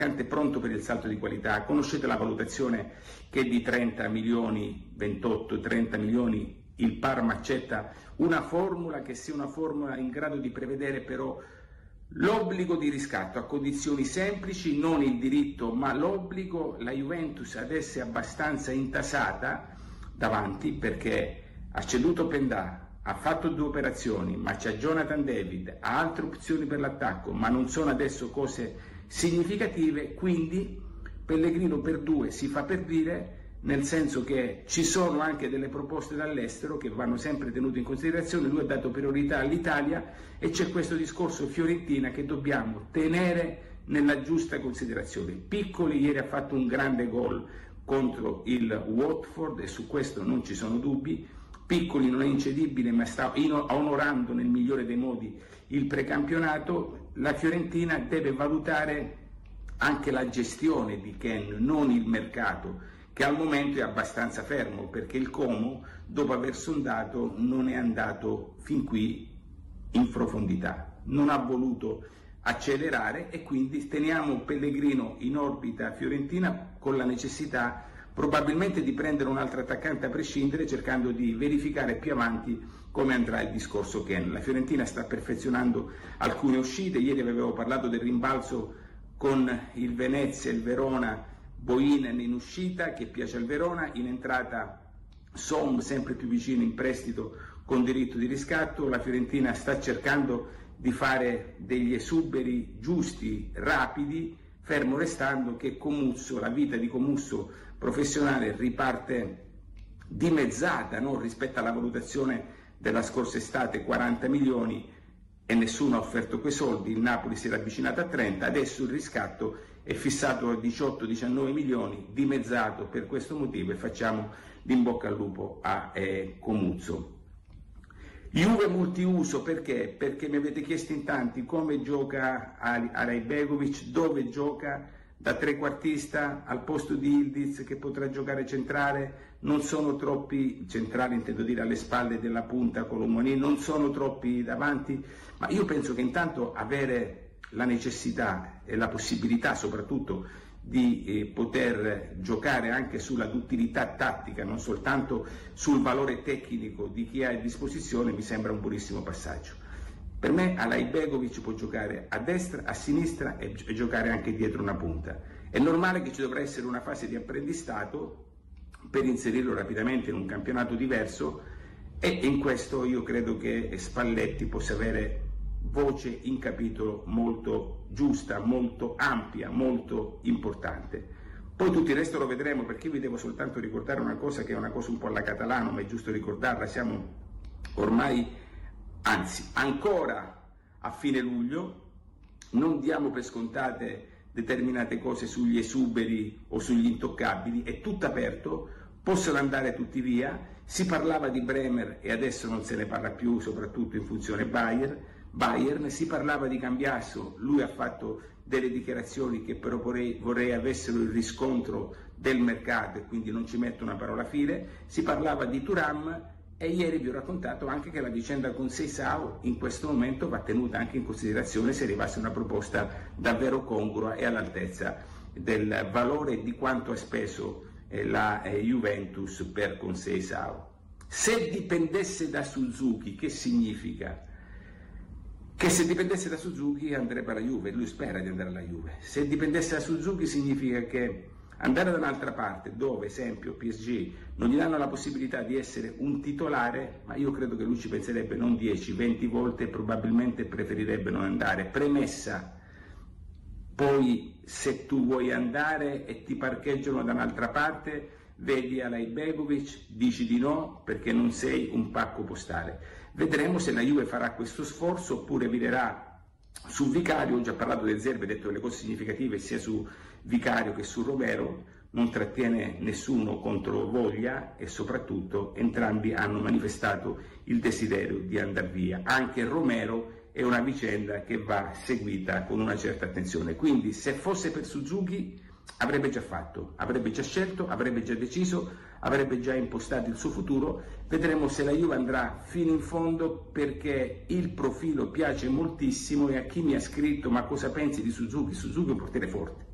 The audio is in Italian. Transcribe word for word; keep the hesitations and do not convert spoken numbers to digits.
è pronto per il salto di qualità. Conoscete la valutazione che di trenta milioni, ventotto trenta milioni il Parma accetta una formula che sia una formula in grado di prevedere però l'obbligo di riscatto a condizioni semplici, non il diritto ma l'obbligo. La Juventus adesso è abbastanza intasata davanti perché ha ceduto Pendà, ha fatto due operazioni, ma c'è Jonathan David, ha altre opzioni per l'attacco, ma non sono adesso cose significative, quindi Pellegrino per due si fa per dire, nel senso che ci sono anche delle proposte dall'estero che vanno sempre tenute in considerazione. Lui ha dato priorità all'Italia e c'è questo discorso Fiorentina che dobbiamo tenere nella giusta considerazione. Piccoli ieri ha fatto un grande gol contro il Watford e su questo non ci sono dubbi. Piccoli non è incedibile, ma sta onorando nel migliore dei modi il precampionato. La Fiorentina deve valutare anche la gestione di Ken, non il mercato, che al momento è abbastanza fermo, perché il Como, dopo aver sondato, non è andato fin qui in profondità, non ha voluto accelerare e quindi teniamo Pellegrino in orbita fiorentina con la necessità probabilmente di prendere un altro attaccante a prescindere, cercando di verificare più avanti come andrà il discorso Ken. La Fiorentina sta perfezionando alcune uscite, ieri avevo parlato del rimbalzo con il Venezia e il Verona, Boinen in uscita che piace al Verona, in entrata Som sempre più vicino in prestito con diritto di riscatto. La Fiorentina sta cercando di fare degli esuberi giusti, rapidi, fermo restando che Comusso, la vita di Comusso professionale riparte dimezzata, no? Rispetto alla valutazione della scorsa estate, quaranta milioni, e nessuno ha offerto quei soldi. Il Napoli si era avvicinato a trenta, adesso il riscatto è fissato a diciotto diciannove milioni, dimezzato per questo motivo, e facciamo l'in bocca al lupo a eh, Comuzzo. Juve multiuso perché? Perché mi avete chiesto in tanti come gioca Arajbegovic, dove gioca, da trequartista al posto di Ildiz che potrà giocare centrale. Non sono troppi centrali, intendo dire alle spalle della punta Colomoni, non sono troppi davanti, ma io penso che intanto avere la necessità e la possibilità soprattutto di eh, poter giocare anche sulla duttilità tattica, non soltanto sul valore tecnico di chi ha a disposizione, mi sembra un buonissimo passaggio. Per me Arajbegovic può giocare a destra, a sinistra e, e giocare anche dietro una punta. È normale che ci dovrà essere una fase di apprendistato per inserirlo rapidamente in un campionato diverso, e in questo io credo che Spalletti possa avere voce in capitolo molto giusta, molto ampia, molto importante. Poi tutto il resto lo vedremo, perché io vi devo soltanto ricordare una cosa che è una cosa un po' alla Catalano, ma è giusto ricordarla. Siamo ormai, anzi ancora a fine luglio, non diamo per scontate determinate cose sugli esuberi o sugli intoccabili, è tutto aperto, possono andare tutti via. Si parlava di Bremer e adesso non se ne parla più, soprattutto in funzione Bayern. Bayern, si parlava di Cambiasso, lui ha fatto delle dichiarazioni che però vorrei, vorrei avessero il riscontro del mercato e quindi non ci metto una parola fine. Si parlava di Thuram e ieri vi ho raccontato anche che la vicenda con Seisao in questo momento va tenuta anche in considerazione se arrivasse una proposta davvero congrua e all'altezza del valore di quanto ha speso eh, la eh, Juventus per con Seisao. Se dipendesse da Suzuki, che significa? Che se dipendesse da Suzuki andrebbe alla Juve, lui spera di andare alla Juve. Se dipendesse da Suzuki significa che andare da un'altra parte, dove esempio P S G non gli danno la possibilità di essere un titolare, ma io credo che lui ci penserebbe non dieci venti volte e probabilmente preferirebbe non andare. Premessa, poi se tu vuoi andare e ti parcheggiano da un'altra parte, vedi Arajbegovic, dici di no perché non sei un pacco postale. Vedremo se la Juve farà questo sforzo oppure virerà su Vicario. Ho già parlato del Zerbe, ho detto delle cose significative sia su Vicario che su Romero, non trattiene nessuno contro voglia e soprattutto entrambi hanno manifestato il desiderio di andare via. Anche Romero è una vicenda che va seguita con una certa attenzione, quindi se fosse per Suzuki avrebbe già fatto, avrebbe già scelto, avrebbe già deciso, avrebbe già impostato il suo futuro. Vedremo se la Juve andrà fino in fondo, perché il profilo piace moltissimo, e a chi mi ha scritto ma cosa pensi di Suzuki? Suzuki è un portiere forte,